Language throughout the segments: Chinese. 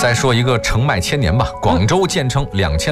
再说一个澄迈千年吧，广州建成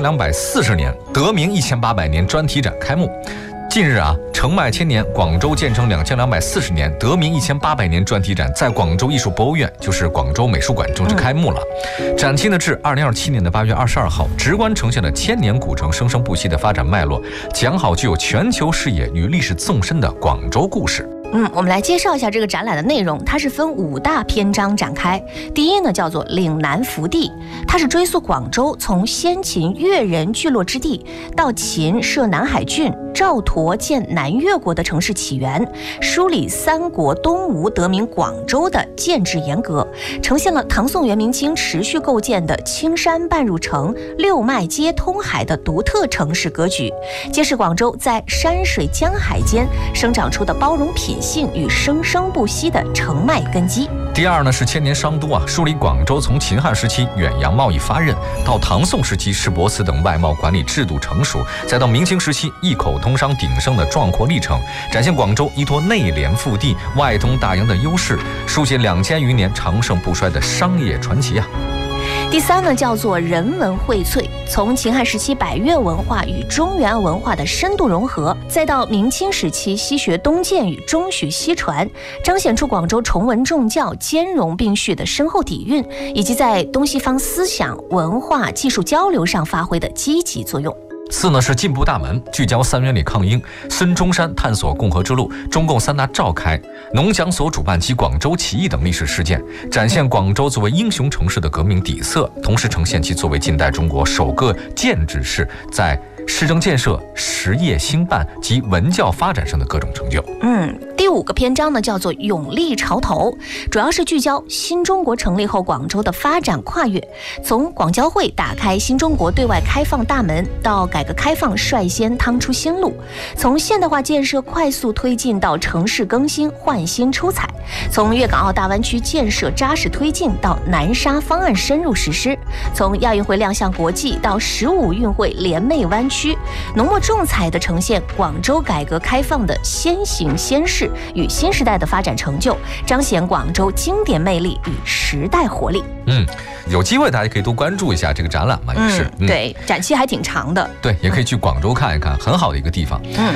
2240年，得名1800年专题展开幕。近日啊，澄迈千年，广州建成2240年，得名1800年专题展在广州艺术博物院，就是广州美术馆正式开幕了。展期呢至2027年8月22号，直观呈现了千年古城生生不息的发展脉络，讲好具有全球视野与历史纵深的广州故事。 我们来介绍一下这个展览的内容，它是分5大篇章展开。第一呢，叫做岭南福地，它是追溯广州从先秦越人聚落之地到秦设南海郡、赵佗建南越国的城市起源，梳理三国东吴得名广州的建制严格，呈现了唐宋元明清持续构建的青山半入城、六脉皆通海的独特城市格局，揭示广州在山水江海间生长出的包容品性与生生不息的城脉根基。 第二呢是千年商都啊，梳理广州从秦汉时期远洋贸易发轫，到唐宋时期市舶司等外贸管理制度成熟，再到明清时期一口通商鼎盛的壮阔历程，展现广州依托内联腹地、外通大洋的优势，书写2000余年长盛不衰的商业传奇啊。 第三呢，叫做人文荟萃，从秦汉时期百越文化与中原文化的深度融合，再到明清时期西学东渐与中学西传，彰显出广州崇文重教、兼容并蓄的深厚底蕴，以及在东西方思想、文化、技术交流上发挥的积极作用。 4呢是进步大门，聚焦3元里抗英、孙中山探索共和之路、中共3大召开、农讲所主办及广州起义等历史事件，展现广州作为英雄城市的革命底色，同时呈现其作为近代中国首个建制市在市政建设、实业兴办及文教发展上的各种成就。 第5个篇章呢，叫做永历潮头，主要是聚焦新中国成立后广州的发展跨越，从广交会打开新中国对外开放大门，到改革开放率先趟出新路，从现代化建设快速推进到城市更新焕新出彩，从粤港澳大湾区建设扎实推进到南沙方案深入实施，从亚运会亮相国际到15运会联袂湾区，浓墨重彩地呈现广州改革开放的先行先试与新时代的发展成就，彰显广州经典魅力与时代活力。 有机会大家可以多关注一下这个展览嘛，也是。 对，展期还挺长的。 对，也可以去广州看一看，很好的一个地方。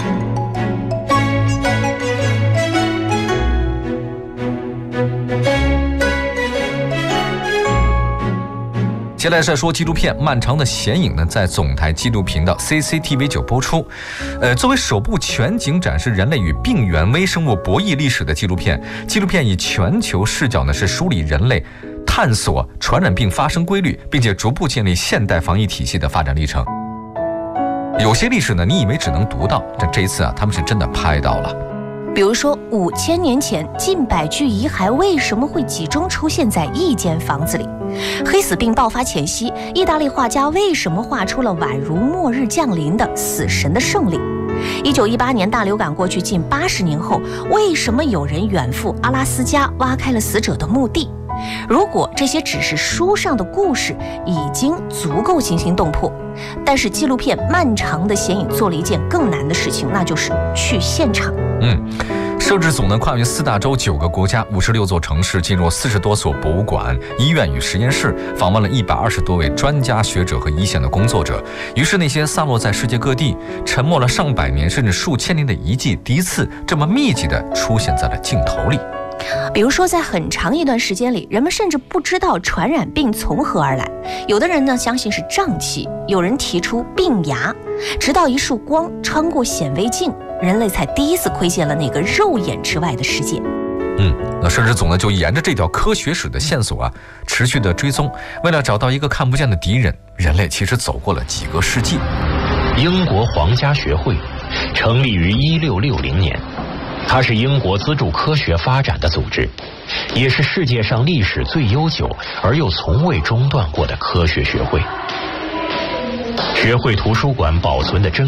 接下来再说纪录片《漫长的显影》呢，在总台纪录频道 CCTV9 播出。作为首部全景展示人类与病原微生物博弈历史的纪录片，纪录片以全球视角呢，是梳理人类探索传染病发生规律，并且逐步建立现代防疫体系的发展历程。有些历史呢，你以为只能读到，但这一次啊，他们是真的拍到了。 比如说5000年前近100具遗骸为什么会集中出现在一间房子里？黑死病爆发前夕，意大利画家为什么画出了宛如末日降临的死神的胜利？1918年大流感过去近80年后，为什么有人远赴阿拉斯加挖开了死者的墓地？如果这些只是书上的故事，已经足够惊心动魄，但是纪录片《漫长的显影》做了一件更难的事情，那就是去现场。 摄制组呢跨越4大洲9个国家56座城市，进入40多所博物馆、医院与实验室，访问了120多位专家学者和一线的工作者。于是那些散落在世界各地、沉默了上百年甚至数千年的遗迹，第一次这么密集地出现在了镜头里。 比如说在很长一段时间里，人们甚至不知道传染病从何而来，有的人呢相信是瘴气，有人提出病芽，直到一束光穿过显微镜，人类才第一次窥见了那个肉眼之外的世界。 那摄制组呢就沿着这条科学史的线索啊，持续的追踪，为了找到一个看不见的敌人，人类其实走过了几个世纪。 英国皇家学会成立于1660年，它是英国资助科学发展的组织，也是世界上历史最悠久而又从未中断过的科学学会。学会图书馆保存的珍